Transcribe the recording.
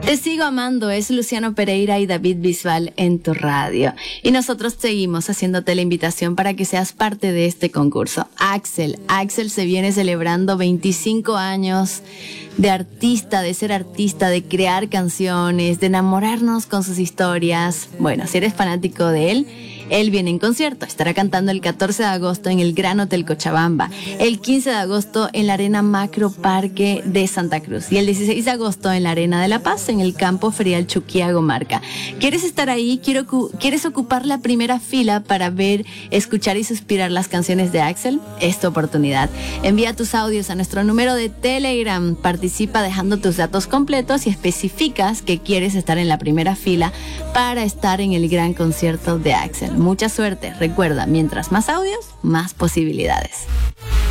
Te sigo amando es Luciano Pereira y David Bisbal en tu radio. Y nosotros seguimos haciéndote la invitación para que seas parte de este concurso. Axel se viene celebrando 25 años de artista, de ser artista, de crear canciones, de enamorarnos con sus historias. Bueno, si eres fanático de él viene en concierto. Estará cantando el 14 de agosto en el Gran Hotel Cochabamba, el 15 de agosto en la Arena Macro Parque de Santa Cruz y el 16 de agosto en la Arena de La Paz, en el Campo Ferial Chuquiago Marca. ¿Quieres estar ahí? ¿Quieres ocupar la primera fila para ver, escuchar y suspirar las canciones de Axel? Es tu oportunidad. Envía tus audios a nuestro número de Telegram. Participa dejando tus datos completos y especificas que quieres estar en la primera fila para estar en el gran concierto de Axel. Mucha suerte. Recuerda, mientras más audios, más posibilidades.